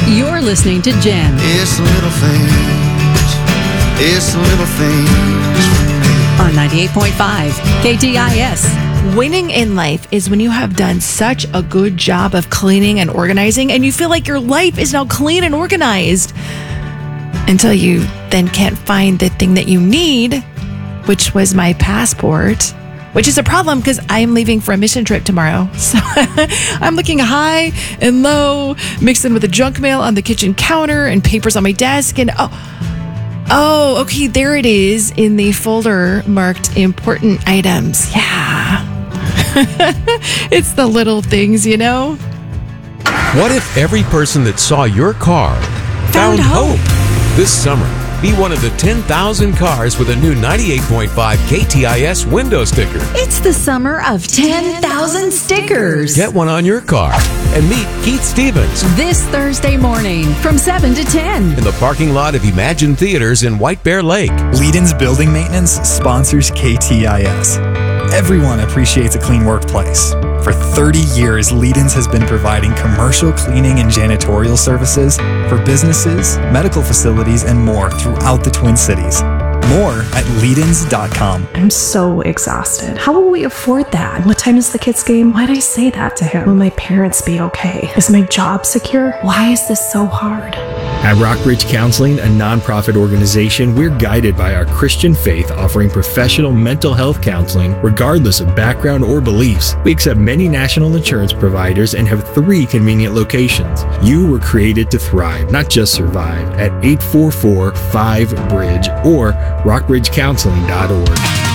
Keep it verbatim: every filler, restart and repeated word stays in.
You're listening to Jen. It's the little things. It's the little things for me. On ninety-eight point five K T I S. Winning in life is when you have done such a good job of cleaning and organizing, and you feel like your life is now clean and organized until you then can't find the thing that you need, which was my passport, which is a problem because I'm leaving for a mission trip tomorrow. So I'm looking high and low, mixed in with the junk mail on the kitchen counter and papers on my desk. And oh, oh, okay, there it is in the folder marked important items. Yeah. It's the little things, you know? What if every person that saw your car Found found, hope? hope? This summer, be one of the ten thousand cars with a new ninety-eight point five K T I S window sticker. It's the summer of ten thousand stickers. Get one on your car and meet Keith Stevens This Thursday morning from seven to ten. in the parking lot of Imagine Theaters in White Bear Lake. Leedon's Building Maintenance sponsors K T I S. Everyone appreciates a clean workplace. For thirty years, Leedon's has been providing commercial cleaning and janitorial services for businesses, medical facilities, and more throughout the Twin Cities. More at leedens dot com. I'm so exhausted. How will we afford that? What time is the kids' game? Why'd I say that to him? Will my parents be okay? Is my job secure? Why is this so hard? At Rockbridge Counseling, a nonprofit organization, we're guided by our Christian faith, offering professional mental health counseling regardless of background or beliefs. We accept many national insurance providers and have three convenient locations. You were created to thrive, not just survive, at eight four four five bridge or rock bridge counseling dot org.